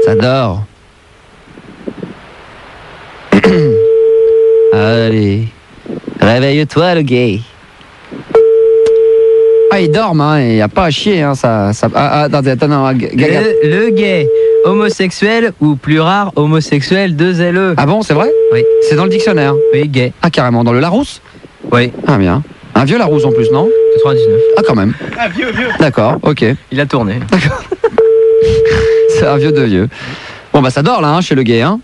Ça dort. Allez, réveille-toi le gay. Ah, ils dorment, hein, il n'y a pas à chier, hein, ça... attends, non, le gay, homosexuel ou plus rare, homosexuel, 2 LE. Ah bon, c'est vrai? Oui. C'est dans le dictionnaire? Oui, gay. Ah, carrément, dans le Larousse? Oui. Ah, bien. Un vieux Larousse en plus, non? 99. Ah, quand même. Ah, vieux. D'accord, ok. Il a tourné. D'accord. C'est un vieux de vieux. Bon, bah ça dort, là, hein, chez le gay, hein.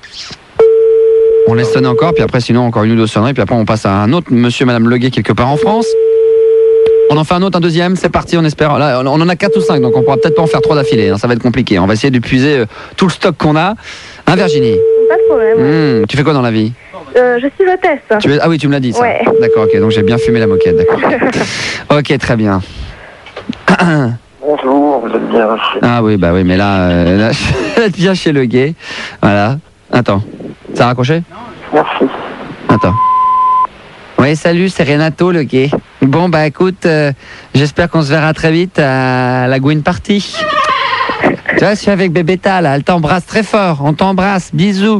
On laisse sonner encore, puis après, sinon, encore une ou deux sonneries, puis après, on passe à un autre monsieur, madame le gay, quelque part en France. On en fait un autre, un deuxième, c'est parti, on espère. Là, on en a 4 ou 5, donc on pourra peut-être pas en faire 3 d'affilée, hein, ça va être compliqué. On va essayer d'épuiser tout le stock qu'on a. Hein, Virginie? Pas de problème. Tu fais quoi dans la vie? Je suis hôtesse. Ah oui, tu me l'as dit, ça. Ouais. D'accord, ok, donc j'ai bien fumé la moquette, d'accord. Ok, très bien. Bonjour, vous êtes bien. Ah oui, bah oui, mais là je vais être bien chez le gay. Voilà. Attends, ça a raccroché? Merci. Attends. Oui, salut, c'est Renato, le gay. Bon, bah écoute, j'espère qu'on se verra très vite à la Gwyn Party. Tu vois, je suis avec Bébéta, là, elle t'embrasse très fort. On t'embrasse, bisous.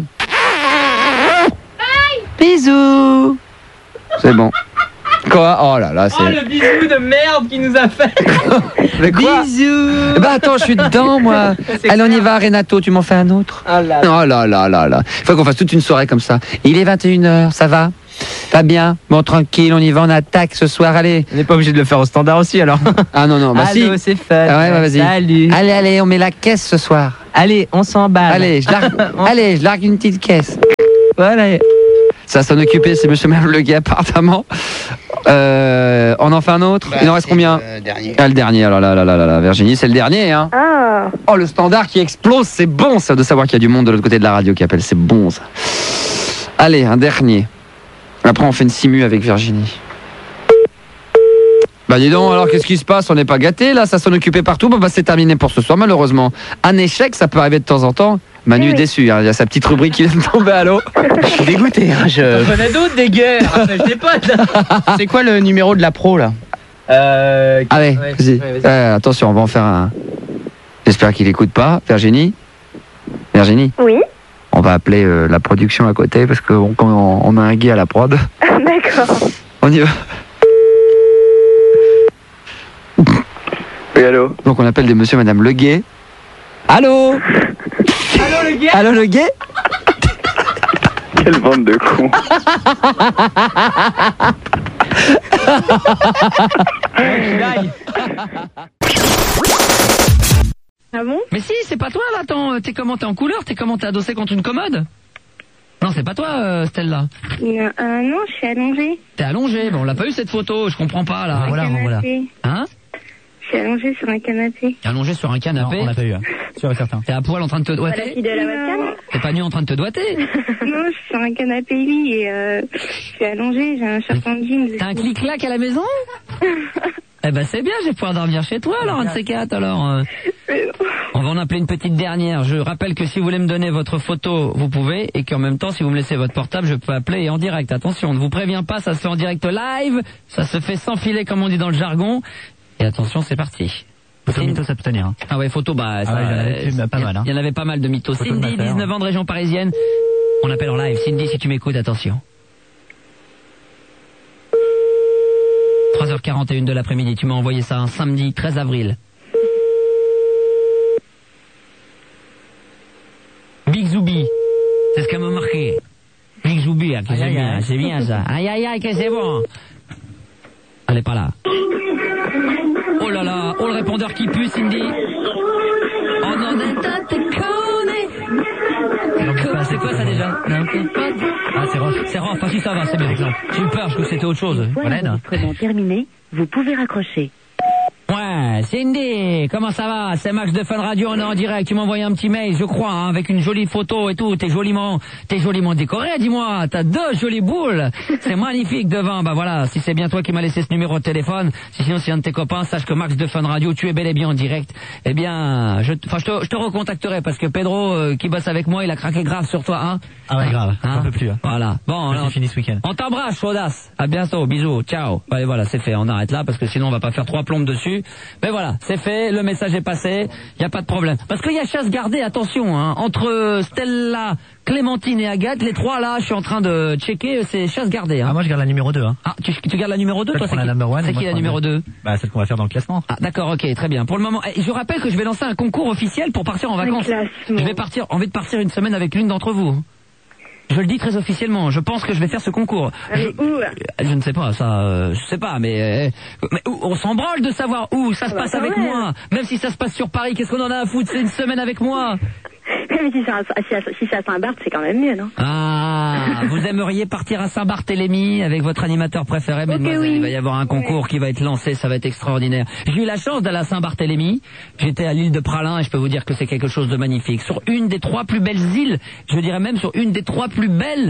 Bisous. C'est bon. Quoi? Oh là là, c'est... Oh, le bisou de merde qu'il nous a fait. Mais quoi? Bisous. Bah attends, je suis dedans, moi. Allez, on y va, Renato, tu m'en fais un autre? Oh là Oh là là là là. Il faut qu'on fasse toute une soirée comme ça. Il est 21h, ça va? Pas bien? Bon, tranquille, on y va, on attaque ce soir, allez. On n'est pas obligé de le faire au standard aussi alors. Ah non, non, bah si. Allô, c'est fun. Ah ouais, bah, vas-y. Salut. Allez, on met la caisse ce soir. Allez, on s'emballe. Allez, je largue une petite caisse. Voilà. Ça s'en occuper, c'est monsieur même le gay apparemment. On en fait un autre? Il en reste combien? Dernier. Ah, le dernier, alors là, Virginie, c'est le dernier, hein. Ah. Oh, le standard qui explose, c'est bon ça, de savoir qu'il y a du monde de l'autre côté de la radio qui appelle, c'est bon ça. Allez, un dernier. Après, on fait une simu avec Virginie. Bah dis donc, alors qu'est-ce qui se passe? On n'est pas gâtés là, ça s'en occupait partout. Bah c'est terminé pour ce soir malheureusement. Un échec, ça peut arriver de temps en temps. Manu est déçu, hein. Il y a sa petite rubrique qui vient de tomber à l'eau. Je suis dégoûté. Hein, On a d'autres des guerres. Je sais pas. C'est quoi le numéro de la pro là? Ah ouais, vas-y. Attention, on va en faire un. J'espère qu'il écoute pas. Virginie? Oui. On va appeler la production à côté parce qu'on on a un gay à la prod. D'accord. On y va. Oui, allô? Donc on appelle des monsieur, madame le gay. Allô? Allô le gars. Allô le gay? Quelle bande de cons. Ah bon? Mais si, c'est pas toi là, attends, t'es comment, t'es en couleur, t'es comment, t'es adossé contre une commode? Non, c'est pas toi, Stella. Non, je suis allongée. T'es allongé, bon, on l'a pas eu cette photo, je comprends pas là. Voilà. Hein? Je suis allongée sur un canapé. T'es allongé sur un canapé? Non, on l'a pas eu, sûr et certain. T'es à poil en train de te La doigter? fille de la webcam? T'es pas nu en train de te doigter? Non, je suis sur un canapé lit et je suis allongée, j'ai un short en jeans. T'as un clic-clac à la maison? Eh ben c'est bien, je vais pouvoir dormir chez toi alors, un de ces quatre alors. On va en appeler une petite dernière. Je rappelle que si vous voulez me donner votre photo, vous pouvez, et qu'en même temps, si vous me laissez votre portable, je peux appeler en direct. Attention, on ne vous prévient pas, ça se fait en direct live, ça se fait sans filet comme on dit dans le jargon. Et attention, c'est parti. Photo mytho, ça peut tenir. Hein. Ah ouais, photo, bah ça, il y en a pas mal. Hein. Il y en avait pas mal de mythos. Photo de Cindy, ma 19 ans de région parisienne. On appelle en live. Cindy, si tu m'écoutes, attention. 3h41 de l'après-midi, tu m'as envoyé ça un samedi 13 avril. Big Zoubi, c'est ce qu'elle m'a marqué. Big Zoubi, c'est bien, c'est bien ça. Aïe aïe aïe, que c'est bon. Elle est pas là. Oh là là, oh le répondeur qui pue, Cindy. Oh non, c'est quoi ça déjà? Ah, c'est Rof. C'est Rof, ah si ça va, c'est bien. J'ai eu peur, je crois que c'était autre chose. Comment terminé, vous pouvez raccrocher. Ouais, Cindy, comment ça va? C'est Max de Fun Radio, on est en direct. Tu m'as envoyé un petit mail, je crois, hein, avec une jolie photo et tout. T'es joliment décoré, dis-moi. T'as 2 jolies boules. C'est magnifique devant. Bah voilà, si c'est bien toi qui m'as laissé ce numéro de téléphone, sinon c'est un de tes copains, sache que Max de Fun Radio, tu es bel et bien en direct. Eh bien, je te recontacterai parce que Pedro, qui bosse avec moi, il a craqué grave sur toi, hein. Ah ouais, grave. Hein, J'en peux plus. Hein. Voilà. Bon, alors, c'est fini ce week-end. on t'embrasse, chaudasse. À bientôt, bisous, ciao. Allez, voilà, c'est fait, on arrête là parce que sinon on va pas faire 3 plombes dessus. Mais voilà, c'est fait, le message est passé, il n'y a pas de problème. Parce qu'il y a chasse gardée, attention, hein, entre Stella, Clémentine et Agathe, les trois là, je suis en train de checker, c'est chasse gardée. Hein. Ah, moi je garde la numéro 2. Hein. Ah, tu gardes la numéro 2, toi, c'est qui la numéro 2? Bah, celle qu'on va faire dans le classement. Ah, d'accord, ok, très bien. Pour le moment, je rappelle que je vais lancer un concours officiel pour partir en vacances. Je vais envie de partir une semaine avec l'une d'entre vous. Je le dis très officiellement, je pense que je vais faire ce concours. Je ne sais pas, ça, je sais pas, mais on s'en branle de savoir où ça se passe avec moi. Même si ça se passe sur Paris, qu'est-ce qu'on en a à foutre? C'est une semaine avec moi. Mais si c'est à Saint-Barth, c'est quand même mieux, non? Ah, vous aimeriez partir à Saint-Barthélemy avec votre animateur préféré, mesdemoiselles. Oui. Il va y avoir un concours qui va être lancé, ça va être extraordinaire. J'ai eu la chance d'aller à Saint-Barthélemy. J'étais à l'île de Pralin et je peux vous dire que c'est quelque chose de magnifique. Sur une des 3 plus belles îles, je dirais même sur une des 3 plus belles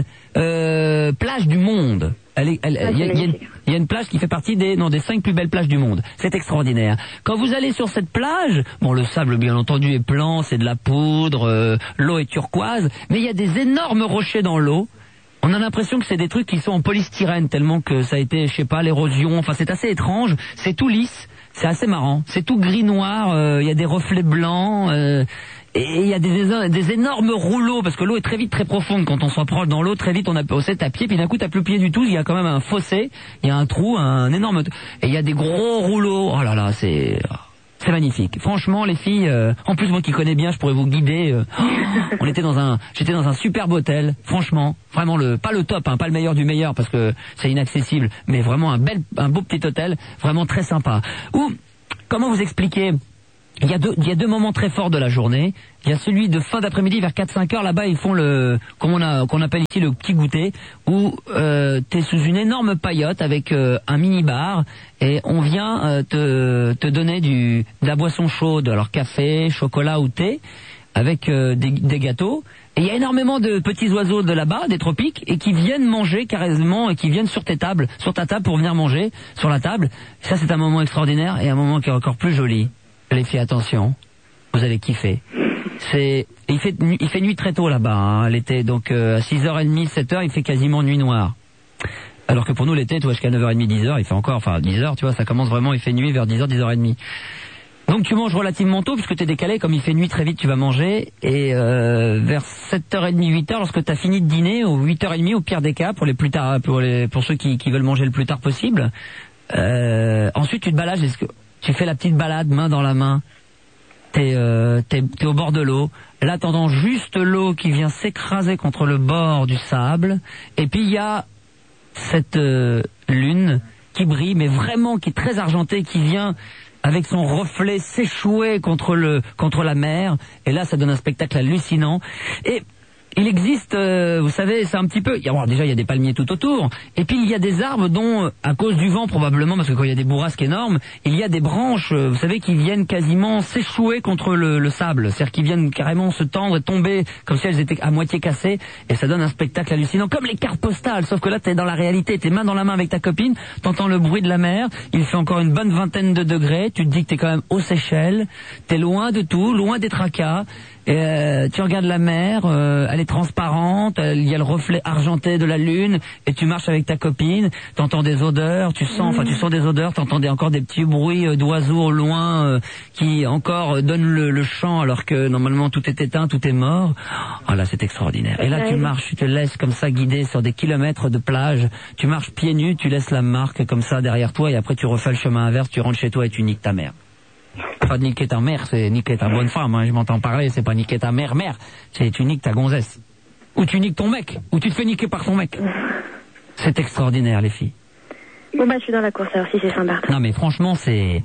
plages du monde. Il y a une plage qui fait partie des 5 plus belles plages du monde. C'est extraordinaire. Quand vous allez sur cette plage, bon, le sable bien entendu est blanc, c'est de la poudre, l'eau est turquoise, mais il y a des énormes rochers dans l'eau. On a l'impression que c'est des trucs qui sont en polystyrène tellement que ça a été, je sais pas, l'érosion. Enfin, c'est assez étrange. C'est tout lisse. C'est assez marrant. C'est tout gris-noir. Il y a des reflets blancs. Et il y a des énormes rouleaux, parce que l'eau est très vite très profonde. Quand on s'approche dans l'eau, très vite on est à pied, puis d'un coup t'as plus pied du tout. Il y a quand même un fossé, il y a un trou, un énorme... Et il y a des gros rouleaux. Oh là là, c'est magnifique. Franchement, les filles, en plus moi qui connais bien, je pourrais vous guider. J'étais dans un superbe hôtel. Franchement, vraiment pas le top, hein, pas le meilleur du meilleur, parce que c'est inaccessible, mais vraiment un beau petit hôtel, vraiment très sympa. Ou, comment vous expliquer? Il y a deux moments très forts de la journée. Il y a celui de fin d'après-midi vers 4-5 heures. Là-bas, ils font qu'on appelle ici le petit goûter, où t'es sous une énorme paillote avec un mini-bar et on vient te donner de la boisson chaude, alors café, chocolat ou thé, avec des gâteaux. Et il y a énormément de petits oiseaux de là-bas, des tropiques, et qui viennent manger carrément, et qui viennent sur ta table pour venir manger sur la table. Ça, c'est un moment extraordinaire et un moment qui est encore plus joli. Les filles, attention, vous allez kiffer. Il fait nuit très tôt là-bas, hein, l'été, donc à 6h30, 7h, il fait quasiment nuit noire. Alors que pour nous, l'été, tu vois, jusqu'à 9h30, 10h, il fait encore, enfin 10h, tu vois, ça commence vraiment, il fait nuit vers 10h, 10h30. Donc tu manges relativement tôt, puisque tu es décalé, comme il fait nuit très vite, tu vas manger, et vers 7h30, 8h, lorsque tu as fini de dîner, ou 8h30 au pire des cas, pour ceux qui veulent manger le plus tard possible, ensuite tu te balades, tu fais la petite balade main dans la main, t'es au bord de l'eau, là t'entends juste l'eau qui vient s'écraser contre le bord du sable, et puis il y a cette lune qui brille, mais vraiment qui est très argentée, qui vient avec son reflet s'échouer contre la mer, et là ça donne un spectacle hallucinant. Et il existe, vous savez, c'est un petit peu... déjà, il y a des palmiers tout autour. Et puis, il y a des arbres dont, à cause du vent probablement, parce que quand il y a des bourrasques énormes, il y a des branches, vous savez, qui viennent quasiment s'échouer contre le sable. C'est-à-dire qu'ils viennent carrément se tendre et tomber comme si elles étaient à moitié cassées. Et ça donne un spectacle hallucinant, comme les cartes postales. Sauf que là, t'es dans la réalité, t'es main dans la main avec ta copine, t'entends le bruit de la mer, il fait encore une bonne vingtaine de degrés, tu te dis que t'es quand même aux Seychelles, t'es loin de tout, loin des tracas. Tu regardes la mer, elle est transparente, il y a le reflet argenté de la lune, et tu marches avec ta copine, t'entends des odeurs, tu sens des odeurs, t'entends encore des petits bruits d'oiseaux au loin qui encore donnent le chant alors que normalement tout est éteint, tout est mort. Oh là, c'est extraordinaire. Et là tu marches, tu te laisses comme ça guider sur des kilomètres de plage, tu marches pieds nus, tu laisses la marque comme ça derrière toi, et après tu refais le chemin inverse, tu rentres chez toi et tu niques ta mère. Pas de niquer ta mère, c'est niquer ta bonne femme, hein, je m'entends parler, c'est pas niquer ta mère, c'est tu niques ta gonzesse. Ou tu niques ton mec, ou tu te fais niquer par ton mec. C'est extraordinaire, les filles. Bon je suis dans la course, alors si c'est Saint-Barth. Non mais franchement, c'est...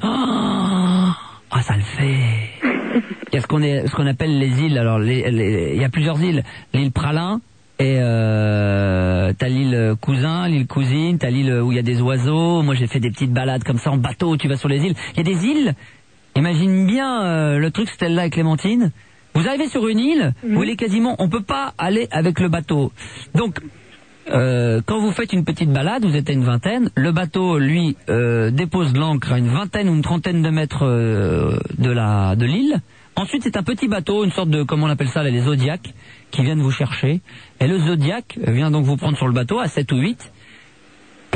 Ah, ça le fait. Il y a ce qu'on appelle les îles, alors il y a plusieurs îles. L'île Pralin, et t'as l'île Cousin, l'île Cousine, t'as l'île où il y a des oiseaux. Moi j'ai fait des petites balades comme ça en bateau, tu vas sur les îles. Il y a des îles... Imagine bien le truc Stella et Clémentine. Vous arrivez sur une île où il est quasiment, on peut pas aller avec le bateau. Donc, quand vous faites une petite balade, vous êtes à une vingtaine, le bateau, lui, dépose l'ancre à une vingtaine ou une trentaine de mètres de l'île. Ensuite, c'est un petit bateau, une sorte de, comment on appelle ça, là, les Zodiacs, qui viennent vous chercher. Et le Zodiac vient donc vous prendre sur le bateau à 7 ou 8,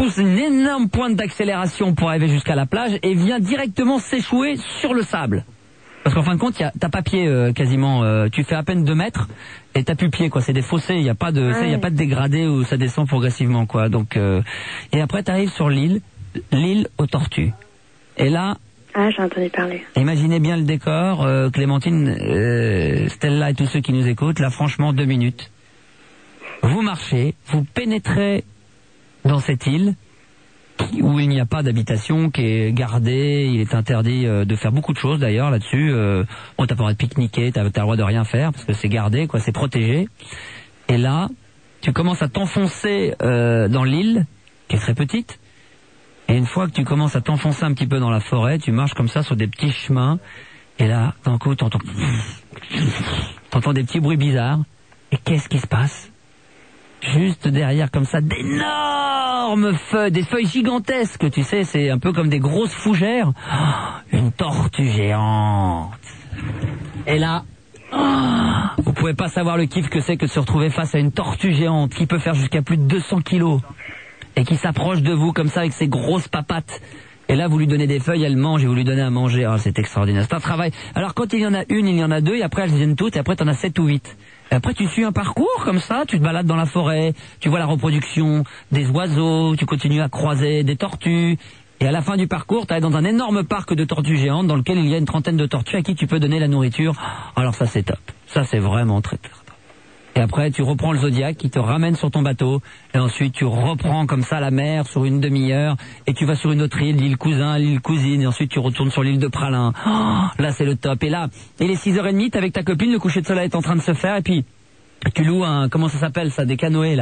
pousse une énorme pointe d'accélération pour arriver jusqu'à la plage et vient directement s'échouer sur le sable. Parce qu'en fin de compte, t'as pas pied quasiment. Tu fais à peine 2 mètres et t'as plus pied, quoi. C'est des fossés. Il y a pas de, il y a pas de dégradé où ça descend progressivement, quoi. Donc et après t'arrives sur l'île aux tortues. Et là. Ah, j'ai entendu parler. Imaginez bien le décor, Clémentine, Stella et tous ceux qui nous écoutent. Là, franchement, 2 minutes. Vous marchez, vous pénétrez dans cette île où il n'y a pas d'habitation, qui est gardée. Il est interdit de faire beaucoup de choses d'ailleurs là-dessus. Bon, t'as pas le droit de pique-niquer, t'as le droit de rien faire parce que c'est gardé, quoi, c'est protégé. Et là, tu commences à t'enfoncer dans l'île, qui est très petite. Et une fois que tu commences à t'enfoncer un petit peu dans la forêt, tu marches comme ça sur des petits chemins. Et là, d'un coup, t'entends des petits bruits bizarres. Et qu'est-ce qui se passe ? Juste derrière, comme ça, d'énormes feuilles, des feuilles gigantesques, tu sais, c'est un peu comme des grosses fougères. Oh, une tortue géante. Et là, vous pouvez pas savoir le kiff que c'est que de se retrouver face à une tortue géante qui peut faire jusqu'à plus de 200 kilos et qui s'approche de vous comme ça avec ses grosses papates. Et là, vous lui donnez des feuilles, elle mange et vous lui donnez à manger. Ah, c'est extraordinaire. C'est un travail. Alors, quand il y en a une, il y en a 2, et après, elles viennent toutes, et après, t'en as 7 ou 8. Et après, tu suis un parcours comme ça, tu te balades dans la forêt, tu vois la reproduction des oiseaux, tu continues à croiser des tortues. Et à la fin du parcours, tu es dans un énorme parc de tortues géantes dans lequel il y a une trentaine de tortues à qui tu peux donner la nourriture. Alors ça, c'est top. Ça, c'est vraiment très, très top. Et après, tu reprends le Zodiac qui te ramène sur ton bateau. Et ensuite, tu reprends comme ça la mer sur une demi-heure. Et tu vas sur une autre île, l'île Cousin, l'île Cousine. Et ensuite, tu retournes sur l'île de Pralin. Oh, là, c'est le top. Et là, il est 6h30, t'es avec ta copine, le coucher de soleil est en train de se faire. Et puis, tu loues un, comment ça s'appelle ça, des canoës là.